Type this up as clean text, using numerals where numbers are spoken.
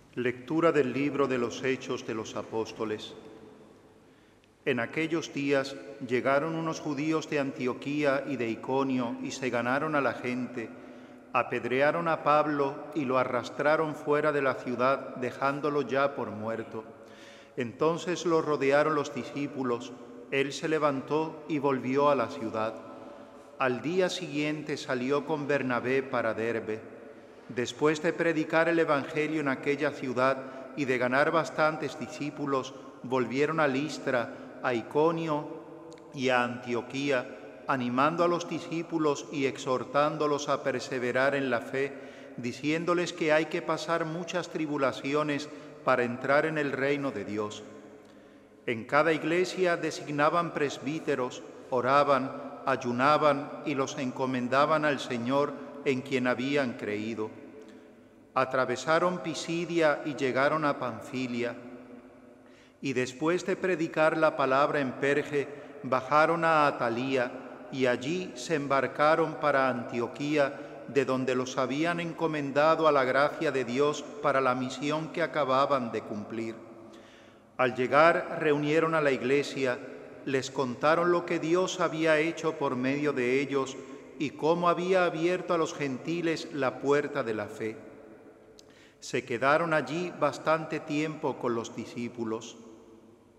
Lectura del libro de los Hechos de los Apóstoles. En aquellos días llegaron unos judíos de Antioquía y de Iconio y se ganaron a la gente, apedrearon a Pablo y lo arrastraron fuera de la ciudad, dejándolo ya por muerto. Entonces lo rodearon los discípulos, él se levantó y volvió a la ciudad. Al día siguiente salió con Bernabé para Derbe. Después de predicar el Evangelio en aquella ciudad y de ganar bastantes discípulos, volvieron a Listra, a Iconio y a Antioquía, animando a los discípulos y exhortándolos a perseverar en la fe, diciéndoles que hay que pasar muchas tribulaciones para entrar en el reino de Dios. En cada iglesia designaban presbíteros, oraban, ayunaban y los encomendaban al Señor en quien habían creído. Atravesaron Pisidia y llegaron a Panfilia, y después de predicar la palabra en Perge, bajaron a Atalía y allí se embarcaron para Antioquía, de donde los habían encomendado a la gracia de Dios para la misión que acababan de cumplir. Al llegar, reunieron a la iglesia, les contaron lo que Dios había hecho por medio de ellos y cómo había abierto a los gentiles la puerta de la fe. Se quedaron allí bastante tiempo con los discípulos.